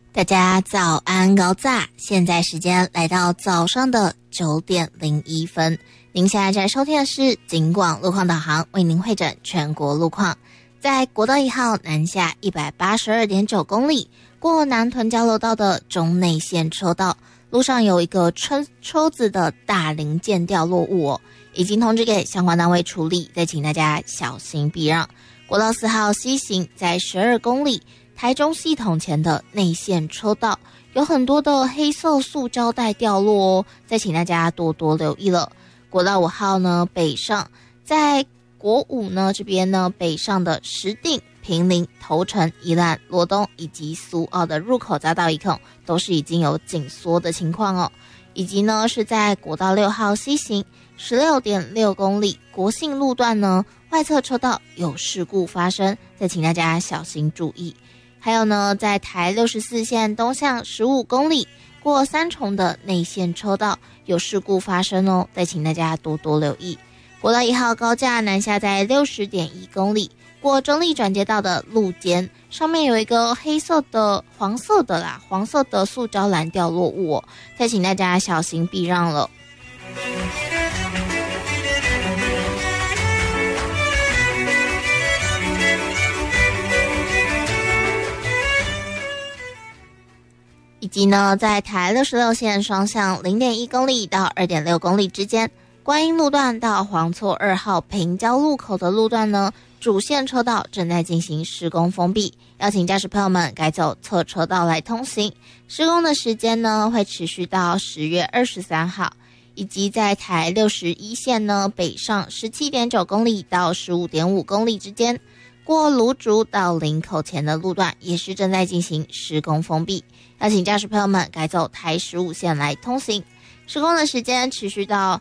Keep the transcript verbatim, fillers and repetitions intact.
大家早安高炸，现在时间来到早上的九点零一分。您现在在收听的是警广路况导航，为您会诊全国路况。在国道一号南下 一百八十二点九 公里，过南屯交流道的中内线车道，路上有一个车车子的大零件掉落物哦，已经通知给相关单位处理，再请大家小心避让。国道四号西行在十二公里，台中系统前的内线车道有很多的黑色塑胶袋掉落哦，再请大家多多留意了。国道五号呢北上，在国五呢这边呢北上的石碇、坪林、头城、宜兰、罗东以及苏澳的入口匝道一孔都是已经有紧缩的情况哦，以及呢是在国道六号西行 十六点六 公里国信路段呢外侧车道有事故发生，再请大家小心注意。还有呢，在台六十四线东向十五公里过三重的内线车道有事故发生哦，再请大家多多留意。国道一号高架南下在 六十点一 公里过中立转接道的路肩，上面有一个黑色的黄色的啦黄色的塑胶篮掉落物哦，再请大家小心避让了。以及呢，在台六十六线双向 零点一 公里到 二点六 公里之间，观音路段到黄厝二号平交路口的路段呢，主线车道正在进行施工封闭，邀请驾驶朋友们改走侧车道来通行。施工的时间呢，会持续到十月二十三号。以及在台六十一线呢，北上 十七点九 公里到 十五点五 公里之间，过芦竹到林口前的路段也是正在进行施工封闭，邀请驾驶朋友们改走台十五线来通行。施工的时间持续到